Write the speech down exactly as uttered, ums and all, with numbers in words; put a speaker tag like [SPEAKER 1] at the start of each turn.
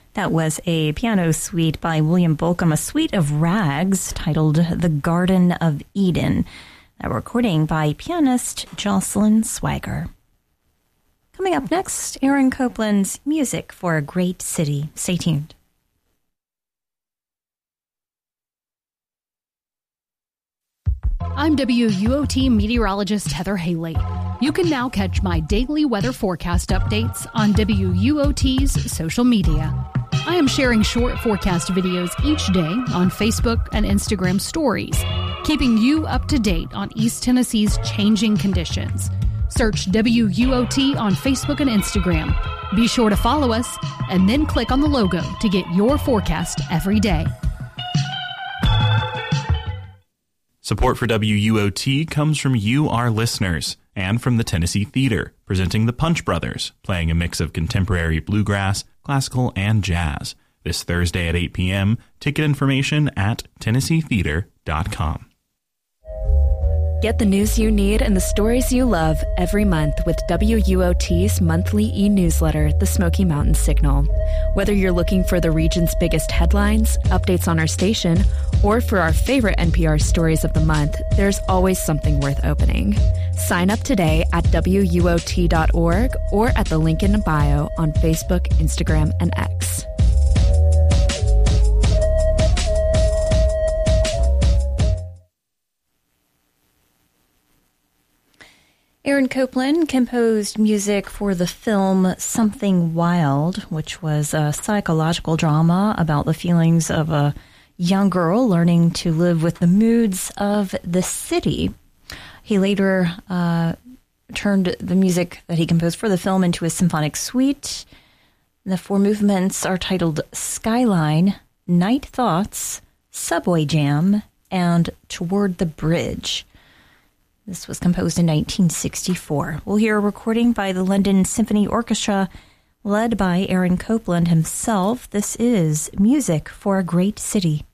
[SPEAKER 1] That was a piano suite by William Bolcom, a suite of rags titled The Garden of Eden. A recording by pianist Jocelyn Swagger. Coming up next, Aaron Copland's Music for a Great City. Stay tuned.
[SPEAKER 2] I'm W U O T meteorologist Heather Haley. You can now catch my daily weather forecast updates on W U O T's social media. I am sharing short forecast videos each day on Facebook and Instagram stories, keeping you up to date on East Tennessee's changing conditions. Search W U O T on Facebook and Instagram. Be sure to follow us and then click on the logo to get your forecast every day.
[SPEAKER 3] Support for W U O T comes from you, our listeners, and from the Tennessee Theater, presenting the Punch Brothers, playing a mix of contemporary bluegrass, classical, and jazz. This Thursday at eight p.m. Ticket information at tennessee theater dot com.
[SPEAKER 4] Get the news you need and the stories you love every month with W U O T's monthly e-newsletter, The Smoky Mountain Signal. Whether you're looking for the region's biggest headlines, updates on our station, or for our favorite N P R stories of the month, there's always something worth opening. Sign up today at W U O T dot org or at the link in bio on Facebook, Instagram, and X.
[SPEAKER 1] Aaron Copland composed music for the film Something Wild, which was a psychological drama about the feelings of a young girl learning to live with the moods of the city. He later uh, turned the music that he composed for the film into a symphonic suite. The four movements are titled Skyline, Night Thoughts, Subway Jam, and Toward the Bridge. This was composed in nineteen sixty-four. We'll hear a recording by the London Symphony Orchestra, led by Aaron Copland himself. This is Music for a Great City.